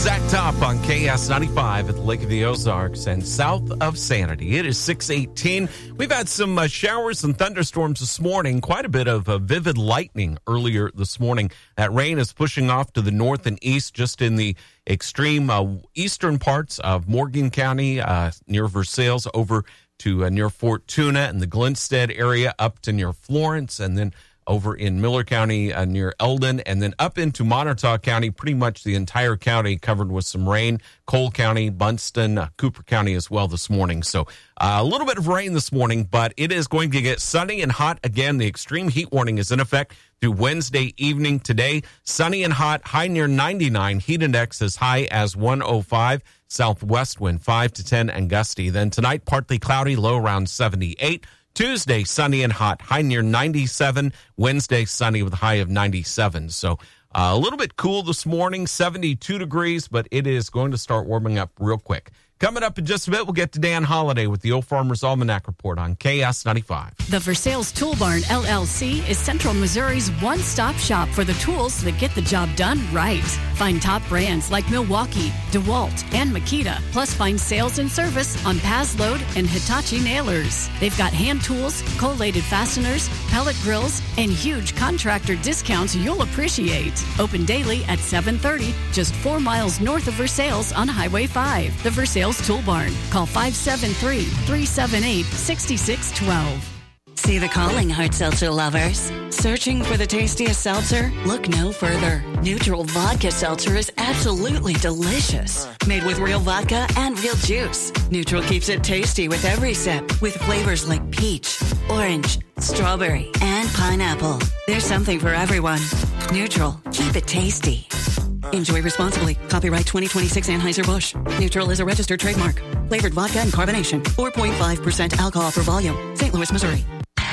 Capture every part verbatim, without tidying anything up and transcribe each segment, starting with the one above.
Zach Top on K S ninety-five at the Lake of the Ozarks and south of Sanity. It is six eighteen. We've had some uh, showers and thunderstorms this morning. Quite a bit of uh, vivid lightning earlier this morning. That rain is pushing off to the north and east, just in the extreme uh, eastern parts of Morgan County, uh, near Versailles, over to uh, near Fort Tuna and the Glenstead area, up to near Florence, and then over in Miller County uh, near Eldon, and then up into Montauk County, pretty much the entire county covered with some rain. Cole County, Bunston, uh, Cooper County as well this morning. So uh, a little bit of rain this morning, but it is going to get sunny and hot again. The extreme heat warning is in effect through Wednesday evening today. Sunny and hot, high near ninety-nine, heat index as high as one oh five. Southwest wind five to ten and gusty. Then tonight, partly cloudy, low around seventy-eight. Tuesday, sunny and hot, high near ninety-seven. Wednesday, sunny with a high of ninety-seven. So uh, a little bit cool this morning, seventy-two degrees, but it is going to start warming up real quick. Coming up in just a bit, we'll get to Dan Holliday with the Old Farmer's Almanac Report on K S ninety-five. The Versailles Tool Barn, L L C, is Central Missouri's one-stop shop for the tools that get the job done right. Find top brands like Milwaukee, DeWalt, and Makita, plus find sales and service on Pazload and Hitachi nailers. They've got hand tools, collated fasteners, pellet grills, and huge contractor discounts you'll appreciate. Open daily at seven thirty, just four miles north of Versailles on Highway five. The Versailles Tool Barn. Call five seven three, three seven eight, six six one two. See the calling, hard seltzer lovers. Searching for the tastiest seltzer? Look no further. Neutral Vodka Seltzer is absolutely delicious. Made with real vodka and real juice. Neutral keeps it tasty with every sip, with flavors like peach, orange, strawberry, and pineapple. There's something for everyone. Neutral, keep it tasty. Enjoy responsibly. Copyright twenty twenty-six Anheuser-Busch. Neutral is a registered trademark. Flavored vodka and carbonation. four point five percent alcohol per volume. Saint Louis, Missouri.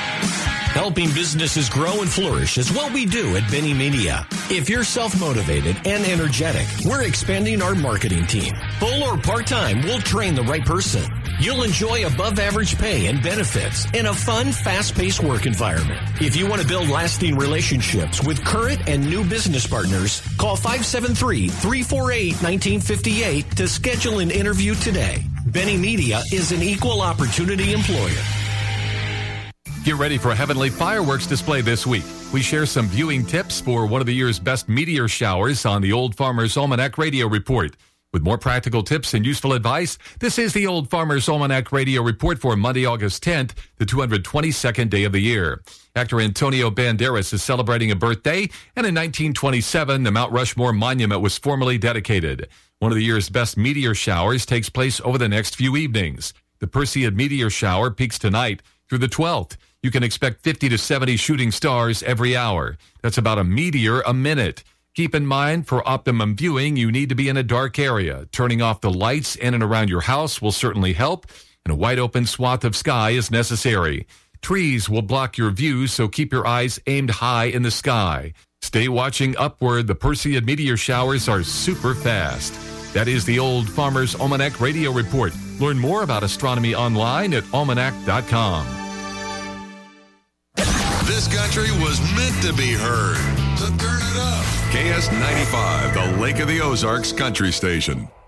Helping businesses grow and flourish is what we do at Benny Media. If you're self-motivated and energetic, we're expanding our marketing team. Full or part-time, we'll train the right person. You'll enjoy above-average pay and benefits in a fun, fast-paced work environment. If you want to build lasting relationships with current and new business partners, call five seven three, three four eight, one nine five eight to schedule an interview today. Benny Media is an equal opportunity employer. Get ready for a heavenly fireworks display this week. We share some viewing tips for one of the year's best meteor showers on the Old Farmer's Almanac Radio Report. With more practical tips and useful advice, this is the Old Farmer's Almanac Radio Report for Monday, August tenth, the two hundred twenty-second day of the year. Actor Antonio Banderas is celebrating a birthday, and in nineteen twenty-seven, the Mount Rushmore Monument was formally dedicated. One of the year's best meteor showers takes place over the next few evenings. The Perseid meteor shower peaks tonight through the twelfth. You can expect fifty to seventy shooting stars every hour. That's about a meteor a minute. Keep in mind, for optimum viewing, you need to be in a dark area. Turning off the lights in and around your house will certainly help, and a wide open swath of sky is necessary. Trees will block your view, so keep your eyes aimed high in the sky. Stay watching upward. The Perseid meteor showers are super fast. That is the Old Farmer's Almanac Radio Report. Learn more about astronomy online at almanac dot com. This country was meant to be heard. So turn it up. K S ninety-five, the Lake of the Ozarks Country Station.